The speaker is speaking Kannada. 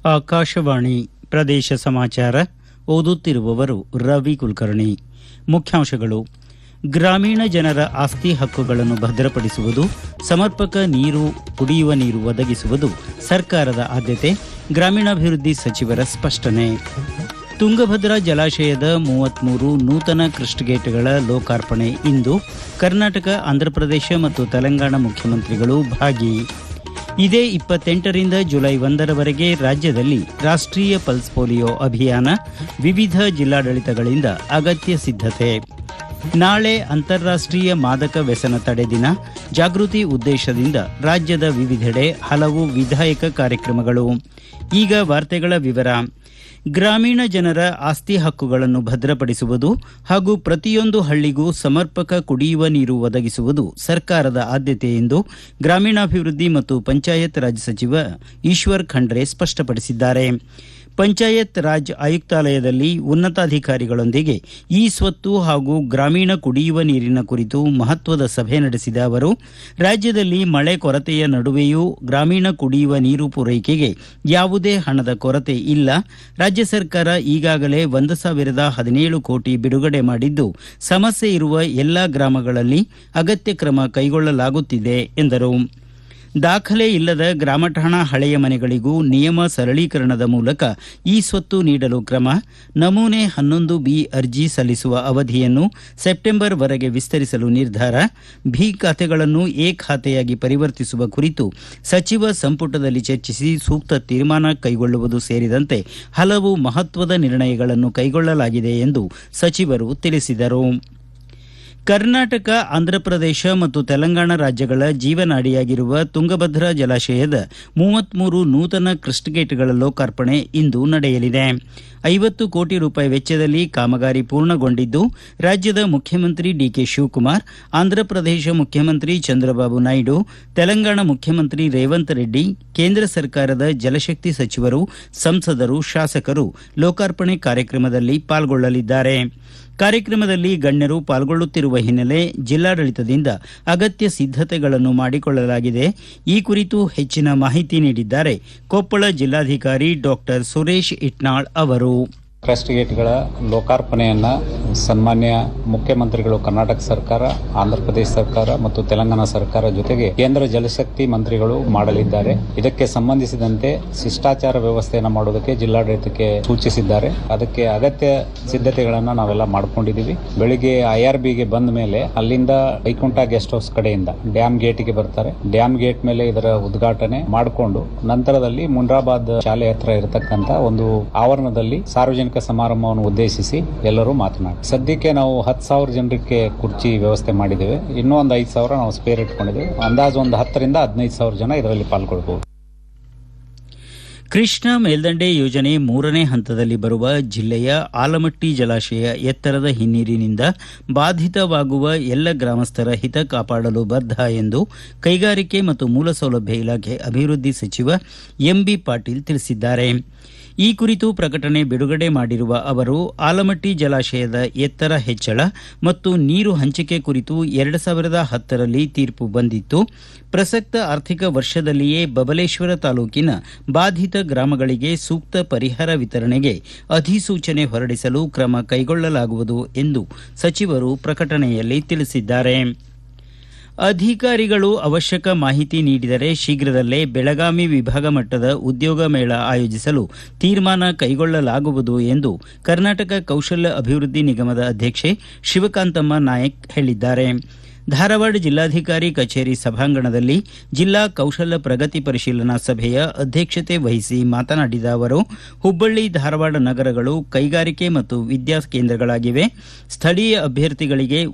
ಆಕಾಶವಾಣಿ ಪ್ರದೇಶ ಸಮಾಚಾರ ಓದುತ್ತಿರುವವರು ರವಿ ಕುಲಕರ್ಣಿ. ಮುಖ್ಯಾಂಶಗಳು: ಗ್ರಾಮೀಣ ಜನರ ಆಸ್ತಿ ಹಕ್ಕುಗಳನ್ನು ಭದ್ರಪಡಿಸುವುದು, ಸಮರ್ಪಕ ನೀರು, ಕುಡಿಯುವ ನೀರು ಒದಗಿಸುವುದು ಸರ್ಕಾರದ ಆದ್ಯತೆ. ಗ್ರಾಮೀಣಾಭಿವೃದ್ಧಿ ಸಚಿವರ ಸ್ಪಷ್ಟನೆ. ತುಂಗಭದ್ರಾ ಜಲಾಶಯದ 33 ನೂತನ ಕ್ರಸ್ಟ್ ಗೇಟ್ಗಳ ಲೋಕಾರ್ಪಣೆ ಇಂದು. ಕರ್ನಾಟಕ, ಆಂಧ್ರಪ್ರದೇಶ ಮತ್ತು ತೆಲಂಗಾಣ ಮುಖ್ಯಮಂತ್ರಿಗಳು ಭಾಗಿ. ಇದೇ 28ರಿಂದ ಜುಲೈ 1ರವರೆಗೆ ರಾಜ್ಯದಲ್ಲಿ ರಾಷ್ಟ್ರೀಯ ಪಲ್ಸ್ ಪೋಲಿಯೋ ಅಭಿಯಾನ. ವಿವಿಧ ಜಿಲ್ಲಾಡಳಿತಗಳಿಂದ ಅಗತ್ಯ ಸಿದ್ಧತೆ. ನಾಳೆ ಅಂತಾರಾಷ್ಟ್ರೀಯ ಮಾದಕ ವ್ಯಸನ ತಡೆ ದಿನ. ಜಾಗೃತಿ ಉದ್ದೇಶದಿಂದ ರಾಜ್ಯದ ವಿವಿಧೆಡೆ ಹಲವು ವಿಧಾಯಕ ಕಾರ್ಯಕ್ರಮಗಳು. ಈಗ ವಾರ್ತೆಗಳ ವಿವರ. ಗ್ರಾಮೀಣ ಜನರ ಆಸ್ತಿ ಹಕ್ಕುಗಳನ್ನು ಭದ್ರಪಡಿಸುವುದು ಹಾಗೂ ಪ್ರತಿಯೊಂದು ಹಳ್ಳಿಗೂ ಸಮರ್ಪಕ ಕುಡಿಯುವ ನೀರು ಒದಗಿಸುವುದು ಸರ್ಕಾರದ ಆದ್ಯತೆ ಎಂದು ಗ್ರಾಮೀಣಾಭಿವೃದ್ಧಿ ಮತ್ತು ಪಂಚಾಯತ್ ರಾಜ್ ಸಚಿವ ಈಶ್ವರ್ ಖಂಡ್ರೆ ಸ್ಪಷ್ಟಪಡಿಸಿದ್ದಾರೆ. ಪಂಚಾಯತ್ ರಾಜ್ ಆಯುಕ್ತಾಲಯದಲ್ಲಿ ಉನ್ನತಾಧಿಕಾರಿಗಳೊಂದಿಗೆ ಈ ಸ್ವತ್ತು ಹಾಗೂ ಗ್ರಾಮೀಣ ಕುಡಿಯುವ ನೀರಿನ ಕುರಿತು ಮಹತ್ವದ ಸಭೆ ನಡೆಸಿದ ಅವರು, ರಾಜ್ಯದಲ್ಲಿ ಮಳೆ ಕೊರತೆಯ ನಡುವೆಯೂ ಗ್ರಾಮೀಣ ಕುಡಿಯುವ ನೀರು ಪೂರೈಕೆಗೆ ಯಾವುದೇ ಹಣದ ಕೊರತೆ ಇಲ್ಲ. ರಾಜ್ಯ ಸರ್ಕಾರ ಈಗಾಗಲೇ 1,017 ಕೋಟಿ ಬಿಡುಗಡೆ ಮಾಡಿದ್ದು, ಸಮಸ್ಯೆ ಇರುವ ಎಲ್ಲಾ ಗ್ರಾಮಗಳಲ್ಲಿ ಅಗತ್ಯ ಕ್ರಮ ಕೈಗೊಳ್ಳಲಾಗುತ್ತಿದೆ ಎಂದರು. ದಾಖಲೆ ಇಲ್ಲದ ಗ್ರಾಮ ಠಾಣಾ ಹಳೆಯ ಮನೆಗಳಿಗೂ ನಿಯಮ ಸರಳೀಕರಣದ ಮೂಲಕ ಈ ಸ್ವತ್ತು ನೀಡಲು ಕ್ರಮ. ನಮೂನೆ 11B ಅರ್ಜಿ ಸಲ್ಲಿಸುವ ಅವಧಿಯನ್ನು ಸೆಪ್ಟೆಂಬರ್ವರೆಗೆ ವಿಸ್ತರಿಸಲು ನಿರ್ಧಾರ. ಬಿ ಖಾತೆಗಳನ್ನು ಎ ಖಾತೆಯಾಗಿ ಪರಿವರ್ತಿಸುವ ಕುರಿತು ಸಚಿವ ಸಂಪುಟದಲ್ಲಿ ಚರ್ಚಿಸಿ ಸೂಕ್ತ ತೀರ್ಮಾನ ಕೈಗೊಳ್ಳುವುದು ಸೇರಿದಂತೆ ಹಲವು ಮಹತ್ವದ ನಿರ್ಣಯಗಳನ್ನು ಕೈಗೊಳ್ಳಲಾಗಿದೆ ಎಂದು ಸಚಿವರು ತಿಳಿಸಿದರು. ಕರ್ನಾಟಕ, ಆಂಧ್ರಪ್ರದೇಶ ಮತ್ತು ತೆಲಂಗಾಣ ರಾಜ್ಯಗಳ ಜೀವನಾಡಿಯಾಗಿರುವ ತುಂಗಭದ್ರಾ ಜಲಾಶಯದ 33 ನೂತನ ಕ್ರಸ್ಟ್ ಗೇಟ್ಗಳ ಲೋಕಾರ್ಪಣೆ ಇಂದು ನಡೆಯಲಿದೆ. 50 ಕೋಟಿ ರೂಪಾಯಿ ವೆಚ್ಚದಲ್ಲಿ ಕಾಮಗಾರಿ ಪೂರ್ಣಗೊಂಡಿದ್ದು, ರಾಜ್ಯದ ಮುಖ್ಯಮಂತ್ರಿ ಡಿಕೆ ಶಿವಕುಮಾರ್, ಆಂಧ್ರಪ್ರದೇಶ ಮುಖ್ಯಮಂತ್ರಿ ಚಂದ್ರಬಾಬು ನಾಯ್ಡು, ತೆಲಂಗಾಣ ಮುಖ್ಯಮಂತ್ರಿ ರೇವಂತ್ ರೆಡ್ಡಿ, ಕೇಂದ್ರ ಸರ್ಕಾರದ ಜಲಶಕ್ತಿ ಸಚಿವರು, ಸಂಸದರು, ಶಾಸಕರು ಲೋಕಾರ್ಪಣೆ ಕಾರ್ಯಕ್ರಮದಲ್ಲಿ ಪಾಲ್ಗೊಳ್ಳಲಿದ್ದಾರೆ. ಕಾರ್ಯಕ್ರಮದಲ್ಲಿ ಗಣ್ಯರು ಪಾಲ್ಗೊಳ್ಳುತ್ತಿರುವ ಹಿನ್ನೆಲೆ ಜಿಲ್ಲಾಡಳಿತದಿಂದ ಅಗತ್ಯ ಸಿದ್ಧತೆಗಳನ್ನು ಮಾಡಿಕೊಳ್ಳಲಾಗಿದೆ. ಈ ಕುರಿತು ಹೆಚ್ಚಿನ ಮಾಹಿತಿ ನೀಡಿದ್ದಾರೆ ಕೊಪ್ಪಳ ಜಿಲ್ಲಾಧಿಕಾರಿ ಡಾಕ್ಟರ್ ಸುರೇಶ್ ಇಟ್ನಾಳ್ ಅವರು. ಕ್ರಸ್ಟ್ ಗೇಟ್ಗಳ ಲೋಕಾರ್ಪಣೆಯನ್ನ ಸನ್ಮಾನ್ಯ ಮುಖ್ಯಮಂತ್ರಿಗಳು ಕರ್ನಾಟಕ ಸರ್ಕಾರ, ಆಂಧ್ರಪ್ರದೇಶ ಸರ್ಕಾರ ಮತ್ತು ತೆಲಂಗಾಣ ಸರ್ಕಾರ ಜೊತೆಗೆ ಕೇಂದ್ರ ಜಲಶಕ್ತಿ ಮಂತ್ರಿಗಳು ಮಾಡಲಿದ್ದಾರೆ. ಇದಕ್ಕೆ ಸಂಬಂಧಿಸಿದಂತೆ ಶಿಷ್ಟಾಚಾರ ವ್ಯವಸ್ಥೆಯನ್ನು ಮಾಡುವುದಕ್ಕೆ ಜಿಲ್ಲಾಡಳಿತಕ್ಕೆ ಸೂಚಿಸಿದ್ದಾರೆ. ಅದಕ್ಕೆ ಅಗತ್ಯ ಸಿದ್ಧತೆಗಳನ್ನ ನಾವೆಲ್ಲ ಮಾಡ್ಕೊಂಡಿದ್ದೀವಿ. ಬೆಳಿಗ್ಗೆ IRBಗೆ ಬಂದ ಮೇಲೆ ಅಲ್ಲಿಂದ ವೈಕುಂಠ ಗೆಸ್ಟ್ ಹೌಸ್ ಕಡೆಯಿಂದ ಡ್ಯಾಮ್ ಗೇಟ್ಗೆ ಬರ್ತಾರೆ. ಡ್ಯಾಮ್ ಗೇಟ್ ಮೇಲೆ ಇದರ ಉದ್ಘಾಟನೆ ಮಾಡಿಕೊಂಡು ನಂತರದಲ್ಲಿ ಮುನ್ರಾಬಾದ್ ಶಾಲೆ ಹತ್ರ ಇರತಕ್ಕಂತ ಒಂದು ಆವರಣದಲ್ಲಿ ಸಾರ್ವಜನಿಕ ಸಮಾರಂಭವನ್ನು ಉದ್ದೇಶಿಸಿ ಎಲ್ಲರೂ ಮಾತನಾಡಿ. ಸದ್ಯಕ್ಕೆ ನಾವು 10,000 ಜನರಿಗೆ ಕುರ್ಚಿ ವ್ಯವಸ್ಥೆ ಮಾಡಿದ್ದೇವೆ. ಇನ್ನೂ ಒಂದು 5,000 ನಾವು ಸ್ಪೇರ್ ಇಟ್ಕೊಂಡಿದ್ದೇವೆ. ಅಂದಾಜು ಒಂದು 10,000 ರಿಂದ 15,000 ಜನ ಇದರಲ್ಲಿ ಪಾಲ್ಗೊಳ್ಳಬಹುದು. ಕೃಷ್ಣಾ ಮೇಲ್ದಂಡೆ ಯೋಜನೆ 3ನೇ ಹಂತದಲ್ಲಿ ಬರುವ ಜಿಲ್ಲೆಯ ಆಲಮಟ್ಟಿ ಜಲಾಶಯ ಎತ್ತರದ ಹಿನ್ನೀರಿನಿಂದ ಬಾಧಿತವಾಗುವ ಎಲ್ಲ ಗ್ರಾಮಸ್ಥರ ಹಿತ ಕಾಪಾಡಲು ಬದ್ಧ ಎಂದು ಕೈಗಾರಿಕೆ ಮತ್ತು ಮೂಲಸೌಲಭ್ಯ ಇಲಾಖೆ ಅಭಿವೃದ್ಧಿ ಸಚಿವ ಎಂಬಿ ಪಾಟೀಲ್ ತಿಳಿಸಿದ್ದಾರೆ. ಈ ಕುರಿತು ಪ್ರಕಟಣೆ ಬಿಡುಗಡೆ ಮಾಡಿರುವ ಅವರು, ಆಲಮಟ್ಟಿ ಜಲಾಶಯದ ಎತ್ತರ ಹೆಚ್ಚಳ ಮತ್ತು ನೀರು ಹಂಚಿಕೆ ಕುರಿತು 2010ರಲ್ಲಿ ತೀರ್ಪು ಬಂದಿತ್ತು. ಪ್ರಸಕ್ತ ಆರ್ಥಿಕ ವರ್ಷದಲ್ಲಿಯೇ ಬಬಲೇಶ್ವರ ತಾಲೂಕಿನ ಬಾಧಿತ ಗ್ರಾಮಗಳಿಗೆ ಸೂಕ್ತ ಪರಿಹಾರ ವಿತರಣೆಗೆ ಅಧಿಸೂಚನೆ ಹೊರಡಿಸಲು ಕ್ರಮ ಕೈಗೊಳ್ಳಲಾಗುವುದು ಎಂದು ಸಚಿವರು ಪ್ರಕಟಣೆಯಲ್ಲಿ ತಿಳಿಸಿದ್ದಾರೆ. ಅಧಿಕಾರಿಗಳು ಅವಶ್ಯಕ ಮಾಹಿತಿ ನೀಡಿದರೆ ಶೀಘ್ರದಲ್ಲೇ ಬೆಳಗಾವಿ ವಿಭಾಗ ಮಟ್ಟದ ಉದ್ಯೋಗ ಮೇಳ ಆಯೋಜಿಸಲು ತೀರ್ಮಾನ ಕೈಗೊಳ್ಳಲಾಗುವುದು ಎಂದು ಕರ್ನಾಟಕ ಕೌಶಲ್ಯ ಅಭಿವೃದ್ಧಿ ನಿಗಮದ ಅಧ್ಯಕ್ಷೆ ಶಿವಕಾಂತಮ್ಮ ನಾಯಕ್ ಹೇಳಿದ್ದಾರೆ. ಧಾರವಾಡ ಜಿಲ್ಲಾಧಿಕಾರಿ ಕಚೇರಿ ಸಭಾಂಗಣದಲ್ಲಿ ಜಿಲ್ಲಾ ಕೌಶಲ್ಯ ಪ್ರಗತಿ ಪರಿಶೀಲನಾ ಸಭೆಯ ಅಧ್ಯಕ್ಷತೆ ವಹಿಸಿ ಮಾತನಾಡಿದ ಅವರು, ಹುಬ್ಬಳ್ಳಿ, ಧಾರವಾಡ ನಗರಗಳು ಕೈಗಾರಿಕೆ ಮತ್ತು ವಿದ್ಯಾ ಕೇಂದ್ರಗಳಾಗಿವೆ. ಸ್ಥಳೀಯ ಅಭ್ಯರ್ಥಿಗಳಿಗೆ